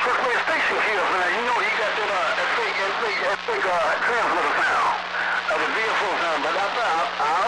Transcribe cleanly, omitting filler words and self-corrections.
first place station kills, man. You know, he got that fake transmitter sound of the vehicle sound. But after I